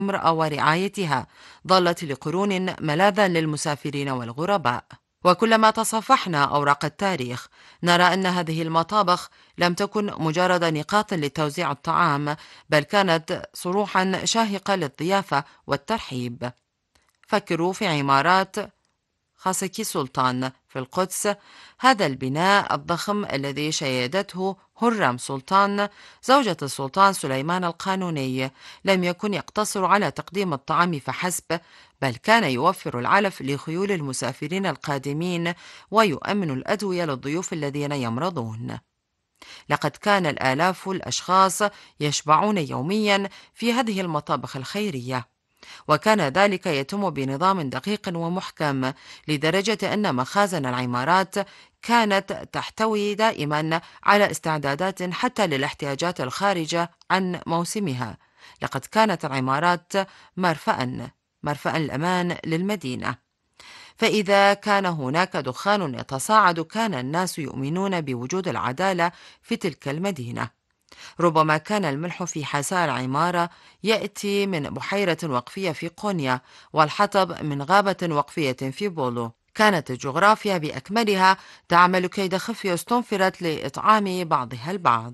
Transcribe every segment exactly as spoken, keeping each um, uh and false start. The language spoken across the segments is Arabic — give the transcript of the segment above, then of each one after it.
امرأة ورعايتها ظلت لقرون ملاذا للمسافرين والغرباء. وكلما تصفحنا أوراق التاريخ نرى أن هذه المطابخ لم تكن مجرد نقاط لتوزيع الطعام، بل كانت صروحا شاهقة للضيافة والترحيب. فكروا في عمارات خاسكي سلطان في القدس، هذا البناء الضخم الذي شيدته هرم سلطان زوجة السلطان سليمان القانوني لم يكن يقتصر على تقديم الطعام فحسب، بل كان يوفر العلف لخيول المسافرين القادمين ويؤمن الأدوية للضيوف الذين يمرضون. لقد كان الآلاف الأشخاص يشبعون يوميا في هذه المطابخ الخيرية، وكان ذلك يتم بنظام دقيق ومحكم لدرجة أن مخازن العمارات كانت تحتوي دائما على استعدادات حتى للاحتياجات الخارجة عن موسمها. لقد كانت العمارات مرفأ مرفأ الأمان للمدينة، فإذا كان هناك دخان يتصاعد كان الناس يؤمنون بوجود العدالة في تلك المدينة. ربما كان الملح في حساء العمارة يأتي من بحيرة وقفية في قونيا، والحطب من غابة وقفية في بولو. كانت الجغرافيا بأكملها تعمل كيد خفي استنفرت لإطعام بعضها البعض.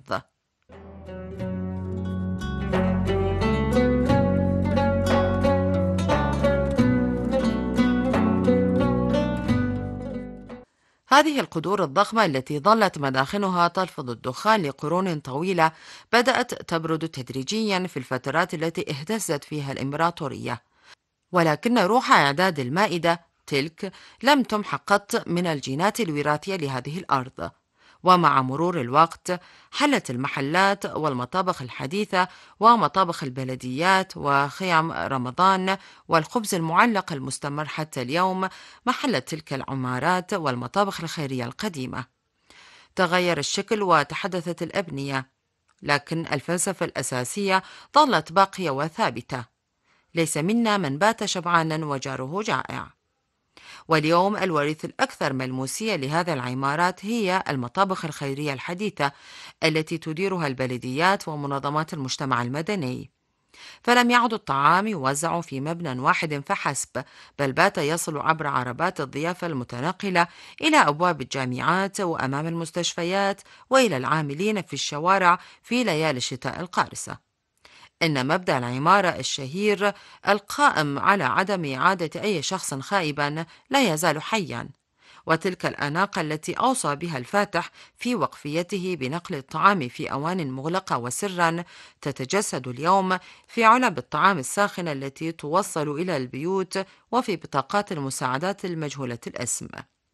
هذه القدور الضخمة التي ظلت مداخنها تلفظ الدخان لقرون طويلة بدأت تبرد تدريجيا في الفترات التي اهتزت فيها الإمبراطورية، ولكن روح إعداد المائدة تلك لم تمحق قط من الجينات الوراثية لهذه الأرض. ومع مرور الوقت حلت المحلات والمطابخ الحديثة ومطابخ البلديات وخيام رمضان والخبز المعلق المستمر حتى اليوم محل تلك العمارات والمطابخ الخيرية القديمة. تغير الشكل وتحدثت الأبنية، لكن الفلسفة الأساسية ظلت باقية وثابتة: ليس منا من بات شبعانا وجاره جائع. واليوم الوريث الأكثر ملموسية لهذا العمارات هي المطابخ الخيرية الحديثة التي تديرها البلديات ومنظمات المجتمع المدني. فلم يعد الطعام يوزع في مبنى واحد فحسب، بل بات يصل عبر عربات الضيافة المتنقلة إلى أبواب الجامعات وأمام المستشفيات وإلى العاملين في الشوارع في ليالي الشتاء القارسة. إن مبدأ العمارة الشهير القائم على عدم إعادة أي شخص خائبا لا يزال حيا، وتلك الأناقة التي أوصى بها الفاتح في وقفيته بنقل الطعام في أوان مغلقة وسرا تتجسد اليوم في علب الطعام الساخنة التي توصل إلى البيوت وفي بطاقات المساعدات المجهولة الاسم.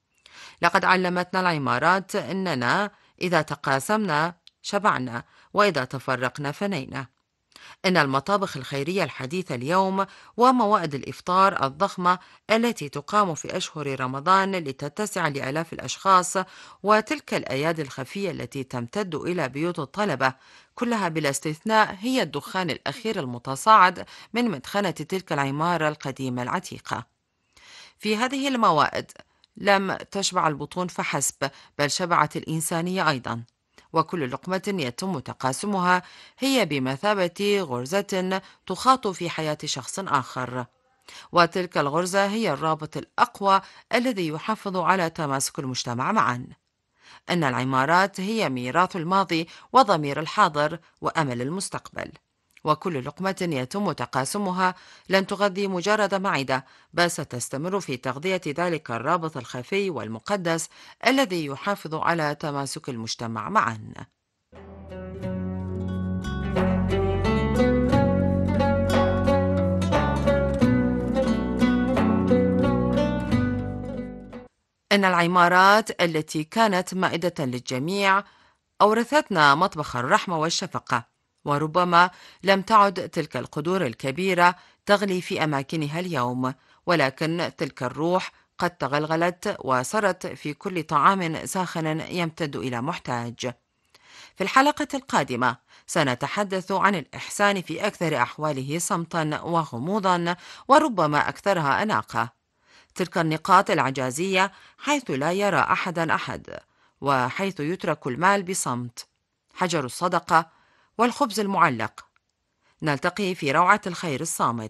لقد علمتنا العمارات أننا إذا تقاسمنا شبعنا، وإذا تفرقنا فنينا. إن المطابخ الخيرية الحديثة اليوم وموائد الإفطار الضخمة التي تقام في أشهر رمضان لتتسع لآلاف الأشخاص، وتلك الأيادي الخفية التي تمتد إلى بيوت الطلبة، كلها بلا استثناء هي الدخان الأخير المتصاعد من مدخنة تلك العمارة القديمة العتيقة. في هذه الموائد لم تشبع البطون فحسب، بل شبعت الإنسانية أيضا، وكل لقمة يتم تقاسمها هي بمثابة غرزة تخاط في حياة شخص آخر، وتلك الغرزة هي الرابط الأقوى الذي يحافظ على تماسك المجتمع معا. أن العمارات هي ميراث الماضي وضمير الحاضر وأمل المستقبل، وكل لقمة يتم تقاسمها لن تغذي مجرد معدة، بل ستستمر في تغذية ذلك الرابط الخفي والمقدس الذي يحافظ على تماسك المجتمع معا. إن العمارات التي كانت مائدة للجميع أورثتنا مطبخ الرحمة والشفقة، وربما لم تعد تلك القدور الكبيرة تغلي في أماكنها اليوم، ولكن تلك الروح قد تغلغلت وسرت في كل طعام ساخن يمتد إلى محتاج. في الحلقة القادمة سنتحدث عن الإحسان في أكثر أحواله صمتا وغموضا، وربما أكثرها أناقة. تلك النقاط العجازية حيث لا يرى أحدا أحد، وحيث يترك المال بصمت، حجر الصدقة والخبز المعلق. نلتقي في روعة الخير الصامت.